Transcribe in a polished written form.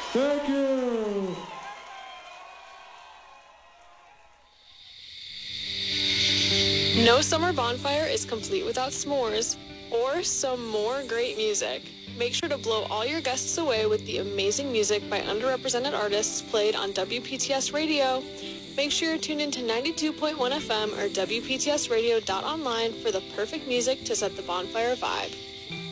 Thank you. No summer bonfire is complete without s'mores or some more great music. Make sure to blow all your guests away with the amazing music by underrepresented artists played on WPTS Radio. Make sure you're tuned into 92.1 FM or WPTSradio.online for the perfect music to set the bonfire vibe.